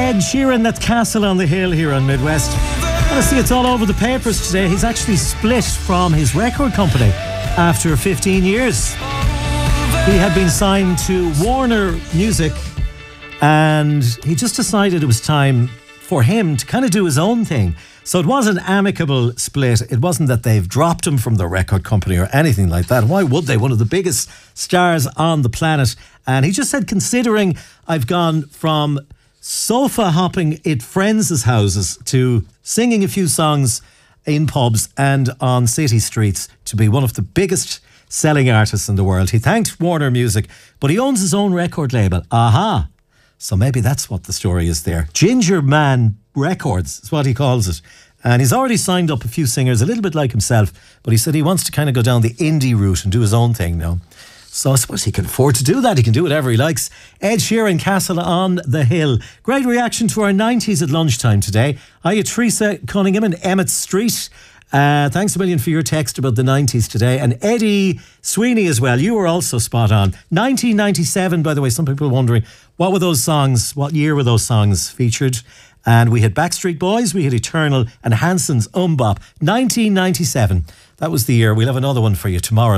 Ed Sheeran at Castle on the Hill here on Midwest. I see it's all over the papers today. He's actually split from his record company after 15 years. He had been signed to Warner Music and he just decided it was time for him to kind of do his own thing. So it was an amicable split. It wasn't that they've dropped him from the record company or anything like that. Why would they? One of the biggest stars on the planet. And he just said, considering I've gone from sofa hopping at friends' houses to singing a few songs in pubs and on city streets to be one of the biggest selling artists in the world. He thanked Warner Music, but he owns his own record label. Aha. So maybe that's what the story is there. Ginger Man Records is what he calls it. And he's already signed up a few singers, a little bit like himself, but he said he wants to kind of go down the indie route and do his own thing now. So I suppose he can afford to do that. He can do whatever he likes. Ed Sheeran, Castle on the Hill. Great reaction to our 90s at lunchtime today. Hiya, Teresa Cunningham and Emmett Street. Thanks a million for your text about the 90s today. And Eddie Sweeney as well. You were also spot on. 1997, by the way, some people are wondering, what were those songs? What year were those songs featured? And we had Backstreet Boys, we had Eternal and Hanson's Bop. 1997. That was the year. We'll have another one for you tomorrow.